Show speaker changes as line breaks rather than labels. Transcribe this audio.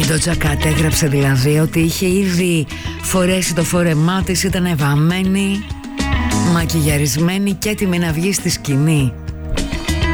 Η Doja Cat έγραψε δηλαδή ότι είχε ήδη φορέσει το φόρεμά της, ήταν βαμμένη, μακιγιαρισμένη και έτοιμη να βγει στη σκηνή.